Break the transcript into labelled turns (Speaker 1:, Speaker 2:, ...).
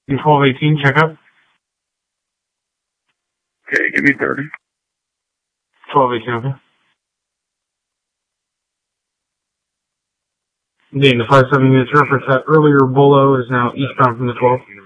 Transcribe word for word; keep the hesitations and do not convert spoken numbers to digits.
Speaker 1: twelve eighteen, check up.
Speaker 2: Okay, give me thirty.
Speaker 1: twelve eighteen, okay. Indeed, the five seven units reference that earlier Bolo is now eastbound from the twelve.